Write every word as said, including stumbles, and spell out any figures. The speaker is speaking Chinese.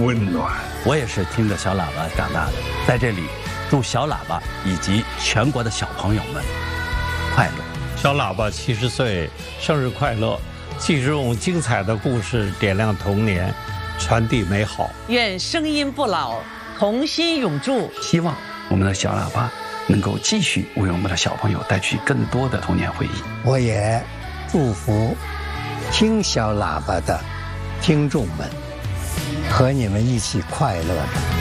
温暖。 我也是听着小喇叭长大的，在这里祝小喇叭以及全国的小朋友们快乐。 小喇叭七十岁生日快乐，继续用精彩的故事点亮童年，传递美好。 愿声音不老，童心永驻。 希望我们的小喇叭能够继续为我们的小朋友带去更多的童年回忆。 我也祝福听小喇叭的听众们和你们一起快乐着。